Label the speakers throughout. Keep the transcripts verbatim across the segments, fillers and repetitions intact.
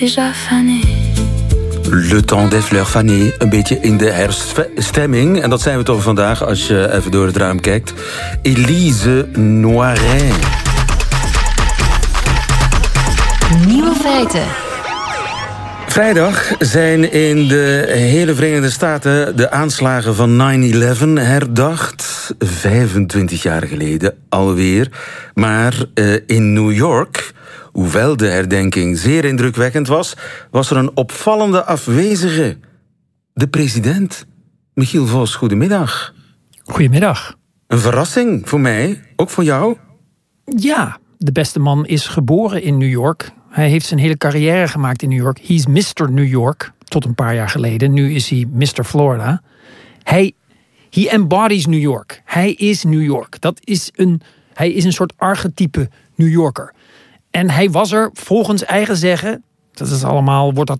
Speaker 1: déjà fané.
Speaker 2: Le temps des fleurs fanées, een beetje in de herfststemming. En dat zijn we toch vandaag, als je even door het raam kijkt. Elise Noiret.
Speaker 3: Nieuwe feiten.
Speaker 2: Vrijdag zijn in de hele Verenigde Staten de aanslagen van nine eleven herdacht. vijfentwintig jaar geleden alweer. Maar uh, in New York, hoewel de herdenking zeer indrukwekkend was, was er een opvallende afwezige. De president. Michiel Vos, goedemiddag.
Speaker 4: Goedemiddag.
Speaker 2: Een verrassing voor mij, ook voor jou?
Speaker 4: Ja, de beste man is geboren in New York. Hij heeft zijn hele carrière gemaakt in New York. He's mister New York, tot een paar jaar geleden. Nu is hij mister Florida. Hij he embodies New York. Hij is New York. Dat is een, hij is een soort archetype New Yorker. En hij was er volgens eigen zeggen, dat is allemaal, wordt dat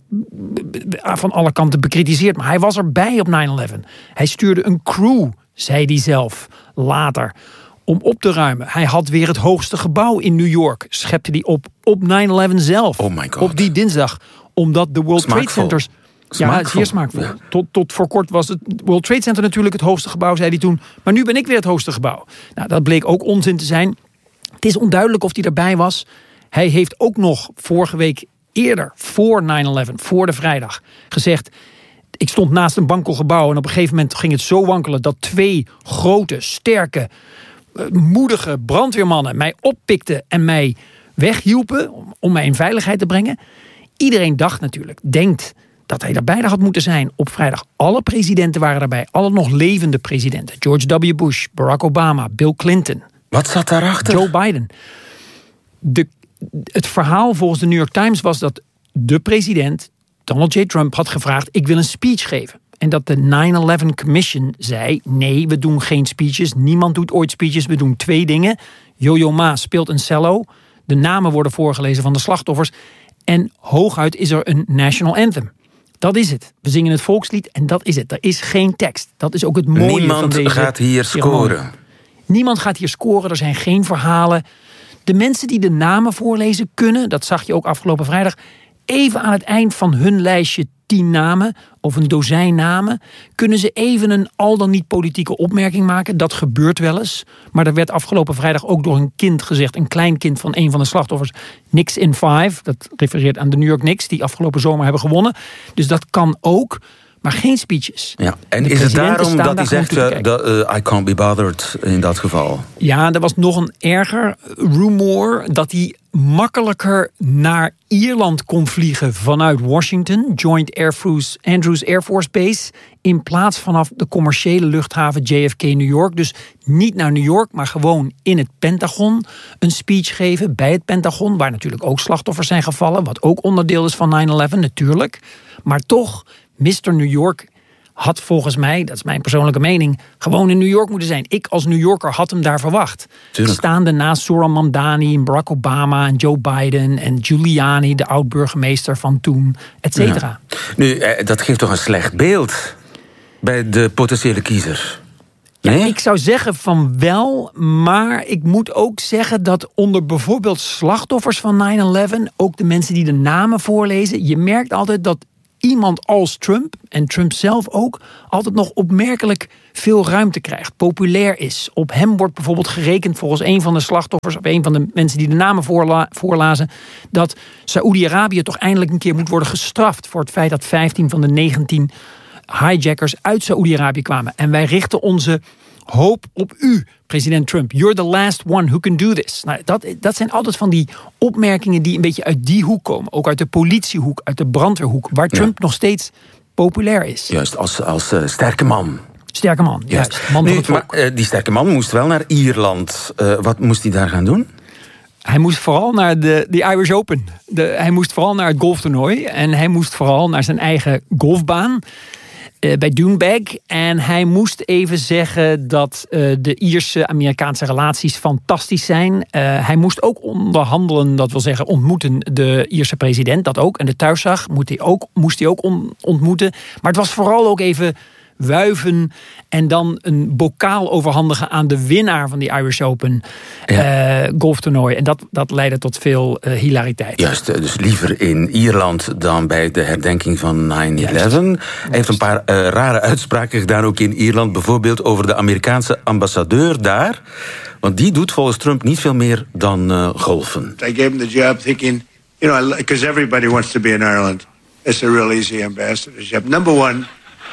Speaker 4: van alle kanten bekritiseerd, maar hij was erbij op nine eleven. Hij stuurde een crew, zei hij zelf, later, om op te ruimen. Hij had weer het hoogste gebouw in New York, schepte hij op op nine eleven zelf.
Speaker 2: Oh my God.
Speaker 4: Op die dinsdag, omdat de World
Speaker 2: Smaakvol.
Speaker 4: Trade Centers...
Speaker 2: Smaakvol.
Speaker 4: Ja, zeer smaakvol.
Speaker 2: Ja.
Speaker 4: Tot, tot voor kort was het World Trade Center natuurlijk het hoogste gebouw, zei hij toen. Maar nu ben ik weer het hoogste gebouw. Nou, dat bleek ook onzin te zijn. Het is onduidelijk of hij erbij was. Hij heeft ook nog vorige week eerder, voor nine eleven, voor de vrijdag, gezegd: ik stond naast een wankelgebouw en op een gegeven moment ging het zo wankelen dat twee grote, sterke, moedige brandweermannen mij oppikten en mij weghielpen om mij in veiligheid te brengen. Iedereen dacht natuurlijk, denkt dat hij erbij had moeten zijn op vrijdag. Alle presidenten waren erbij, alle nog levende presidenten. George W. Bush, Barack Obama, Bill Clinton.
Speaker 2: Wat zat daarachter?
Speaker 4: Joe Biden. De, het verhaal volgens de New York Times was dat de president, Donald J. Trump, had gevraagd: ik wil een speech geven. En dat de nine eleven Commission zei: nee, we doen geen speeches. Niemand doet ooit speeches. We doen twee dingen. Yo-Yo Ma speelt een cello. De namen worden voorgelezen van de slachtoffers. En hooguit is er een national anthem. Dat is het. We zingen het volkslied en dat is het. Er is geen tekst. Dat is ook het mooie
Speaker 2: Niemand
Speaker 4: van deze
Speaker 2: Niemand gaat hier
Speaker 4: ceremonie.
Speaker 2: scoren.
Speaker 4: Niemand gaat hier scoren. Er zijn geen verhalen. De mensen die de namen voorlezen kunnen, dat zag je ook afgelopen vrijdag, even aan het eind van hun lijstje tien namen of een dozijn namen, kunnen ze even een al dan niet politieke opmerking maken. Dat gebeurt wel eens. Maar er werd afgelopen vrijdag ook door een kind gezegd, een klein kind van een van de slachtoffers, Knicks in Five. Dat refereert aan de New York Knicks, die afgelopen zomer hebben gewonnen. Dus dat kan ook. Maar geen speeches.
Speaker 2: Ja. En
Speaker 4: De
Speaker 2: is het
Speaker 4: presidenten
Speaker 2: daarom
Speaker 4: staan
Speaker 2: dat hij
Speaker 4: daar
Speaker 2: zegt,
Speaker 4: gewoon toe
Speaker 2: uh,
Speaker 4: te
Speaker 2: dat, uh, I can't be bothered in dat geval?
Speaker 4: Ja, er was nog een erger rumor dat hij makkelijker naar Ierland kon vliegen vanuit Washington, Joint Air Force, Andrews Air Force Base, in plaats vanaf de commerciële luchthaven J F K New York. Dus niet naar New York, maar gewoon in het Pentagon een speech geven bij het Pentagon, waar natuurlijk ook slachtoffers zijn gevallen, wat ook onderdeel is van nine eleven natuurlijk. Maar toch, mister New York had volgens mij, dat is mijn persoonlijke mening, gewoon in New York moeten zijn. Ik als New Yorker had hem daar verwacht.
Speaker 2: Tuurlijk.
Speaker 4: Staande naast Zohran Mamdani en Barack Obama en Joe Biden en Giuliani, de oud-burgemeester van toen, et cetera.
Speaker 2: Ja. Nu, eh, dat geeft toch een slecht beeld bij de potentiële kiezer? Nee?
Speaker 4: Ja, ik zou zeggen van wel, maar ik moet ook zeggen dat onder bijvoorbeeld slachtoffers van nine eleven, ook de mensen die de namen voorlezen, je merkt altijd dat iemand als Trump, en Trump zelf ook, altijd nog opmerkelijk veel ruimte krijgt, populair is. Op hem wordt bijvoorbeeld gerekend volgens een van de slachtoffers, of een van de mensen die de namen voorla- voorlazen, dat Saoedi-Arabië toch eindelijk een keer moet worden gestraft voor het feit dat vijftien van de negentien hijackers uit Saoedi-Arabië kwamen. En wij richten onze hoop op u, president Trump. You're the last one who can do this. Nou, dat, dat zijn altijd van die opmerkingen die een beetje uit die hoek komen. Ook uit de politiehoek, uit de brandweerhoek, waar Trump ja. nog steeds populair is.
Speaker 2: Juist, als, als uh, sterke man.
Speaker 4: Sterke man, juist. juist. Man
Speaker 2: nu,
Speaker 4: van het volk.
Speaker 2: Maar uh, die sterke man moest wel naar Ierland. Uh, wat moest hij daar gaan doen?
Speaker 4: Hij moest vooral naar de, de Irish Open. De, hij moest vooral naar het golftoernooi. En hij moest vooral naar zijn eigen golfbaan. Uh, bij Doonbeg. En hij moest even zeggen dat uh, de Ierse-Amerikaanse relaties fantastisch zijn. Uh, hij moest ook onderhandelen, dat wil zeggen ontmoeten de Ierse president. Dat ook. En de thuiszag moest hij ook, moest hij ook on, ontmoeten. Maar het was vooral ook even wuiven en dan een bokaal overhandigen aan de winnaar van die Irish Open ja. uh, golftoernooi. En dat, dat leidde tot veel uh, hilariteit.
Speaker 2: Juist, dus liever in Ierland dan bij de herdenking van nine eleven. Hij heeft een paar uh, rare uitspraken gedaan, ook in Ierland. Bijvoorbeeld over de Amerikaanse ambassadeur daar. Want die doet volgens Trump niet veel meer dan uh, golfen.
Speaker 1: I gave him the job thinking, you know, because everybody wants to be in Ireland. It's a real easy ambassadorship. Number one,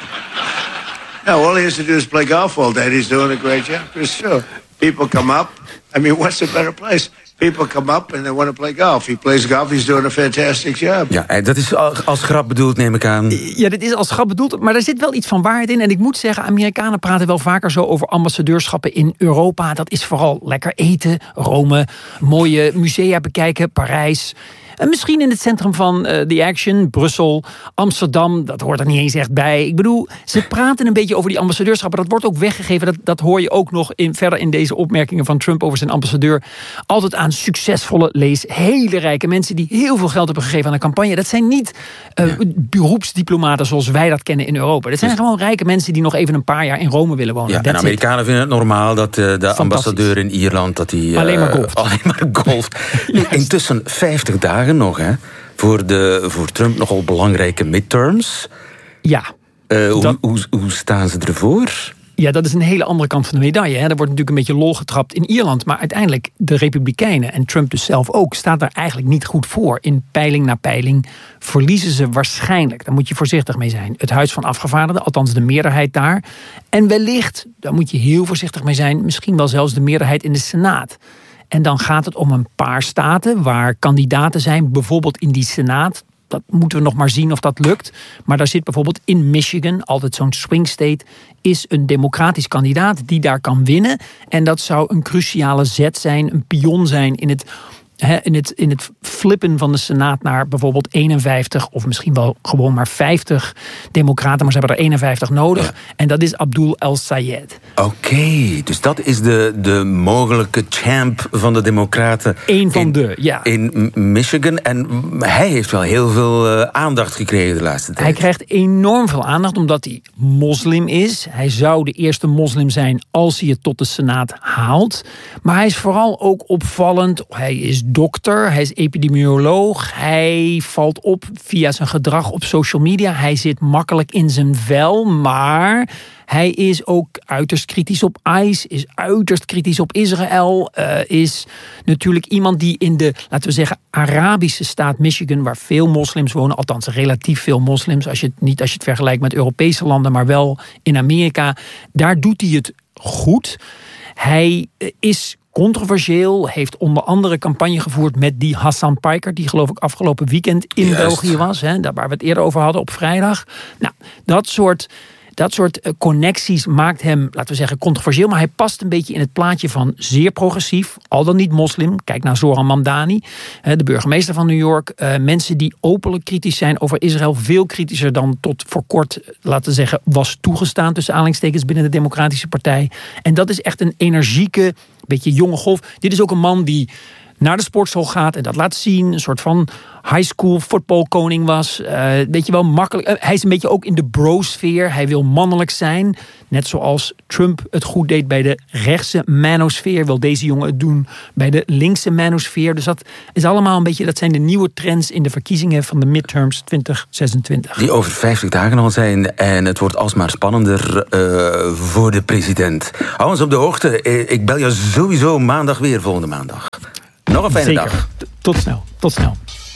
Speaker 1: no, all he has to do is play golf all day. He's doing a great job. For sure. People come up. I mean, what's a better place? People come up and they want to play golf. He plays golf. He's doing a fantastic job.
Speaker 2: Ja, dat is als grap bedoeld, neem ik aan.
Speaker 4: Ja, dit is als grap bedoeld. Maar er zit wel iets van waarheid in. En ik moet zeggen, Amerikanen praten wel vaker zo over ambassadeurschappen in Europa. Dat is vooral lekker eten, Rome, mooie musea bekijken, Parijs. En misschien in het centrum van uh, The Action, Brussel, Amsterdam, dat hoort er niet eens echt bij. Ik bedoel, ze praten een beetje over die ambassadeurschappen. Dat wordt ook weggegeven, dat, dat hoor je ook nog in, verder in deze opmerkingen van Trump over zijn ambassadeur. Altijd aan succesvolle, lees, hele rijke mensen die heel veel geld hebben gegeven aan een campagne. Dat zijn niet uh, ja. beroepsdiplomaten zoals wij dat kennen in Europa. Dat zijn dus gewoon rijke mensen die nog even een paar jaar in Rome willen wonen.
Speaker 2: Ja, en Amerikanen it. vinden het normaal dat uh, de ambassadeur in Ierland dat die, uh,
Speaker 4: alleen maar golft.
Speaker 2: Alleen maar golft. Intussen vijftig dagen nog, hè? Voor, de, voor Trump nogal belangrijke midterms.
Speaker 4: Ja.
Speaker 2: Uh, hoe, dat... hoe, hoe staan ze ervoor?
Speaker 4: Ja, dat is een hele andere kant van de medaille. Hè. Er wordt natuurlijk een beetje lol getrapt in Ierland. Maar uiteindelijk, de Republikeinen en Trump dus zelf ook, staat daar eigenlijk niet goed voor. In peiling na peiling verliezen ze waarschijnlijk. Daar moet je voorzichtig mee zijn. Het Huis van Afgevaardigden, althans de meerderheid daar. En wellicht, daar moet je heel voorzichtig mee zijn, misschien wel zelfs de meerderheid in de Senaat. En dan gaat het om een paar staten waar kandidaten zijn, bijvoorbeeld in die Senaat. Dat moeten we nog maar zien of dat lukt. Maar daar zit bijvoorbeeld in Michigan, altijd zo'n swing state, is een democratisch kandidaat die daar kan winnen. En dat zou een cruciale zet zijn, een pion zijn in het, he, in het, in het flippen van de Senaat naar bijvoorbeeld eenenvijftig of misschien wel gewoon maar vijftig democraten. Maar ze hebben er eenenvijftig nodig. Ja. En dat is Abdul El-Sayed.
Speaker 2: Oké, okay, dus dat is de, de mogelijke champ van de democraten.
Speaker 4: Eén van
Speaker 2: in,
Speaker 4: de, ja.
Speaker 2: In Michigan. En hij heeft wel heel veel uh, aandacht gekregen de laatste tijd.
Speaker 4: Hij krijgt enorm veel aandacht omdat hij moslim is. Hij zou de eerste moslim zijn als hij het tot de Senaat haalt. Maar hij is vooral ook opvallend. Hij is dokter, hij is epidemioloog. Hij valt op via zijn gedrag op social media. Hij zit makkelijk in zijn vel, maar hij is ook uiterst kritisch op ICE, is uiterst kritisch op Israël, uh, is natuurlijk iemand die in de, laten we zeggen, Arabische staat Michigan, waar veel moslims wonen, althans relatief veel moslims, als je het, niet als je het vergelijkt met Europese landen, maar wel in Amerika, daar doet hij het goed. Hij is controversieel, heeft onder andere campagne gevoerd met die Hassan Piker, die geloof ik afgelopen weekend in Juist. België was, hè, daar waar we het eerder over hadden op vrijdag. Nou, dat soort... Dat soort connecties maakt hem, laten we zeggen, controversieel. Maar hij past een beetje in het plaatje van zeer progressief, al dan niet moslim. Kijk naar Zoran Mamdani, de burgemeester van New York. Mensen die openlijk kritisch zijn over Israël. Veel kritischer dan tot voor kort, laten we zeggen, was toegestaan tussen aanhalingstekens binnen de Democratische Partij. En dat is echt een energieke, beetje jonge golf. Dit is ook een man die naar de sportschool gaat en dat laat zien. Een soort van high school voetbalkoning was. Uh, weet je wel, makkelijk. Uh, hij is een beetje ook in de bro-sfeer. Hij wil mannelijk zijn. Net zoals Trump het goed deed bij de rechtse manosfeer, wil deze jongen het doen bij de linkse manosfeer. Dus dat is allemaal een beetje, dat zijn de nieuwe trends in de verkiezingen van de midterms twintig zesentwintig.
Speaker 2: Die over vijftig dagen al zijn en het wordt alsmaar spannender uh, voor de president. Hou ons op de hoogte. Ik bel je sowieso maandag weer, volgende maandag. Nog een fijne
Speaker 4: Zeker.
Speaker 2: dag.
Speaker 4: Tot snel. Tot snel.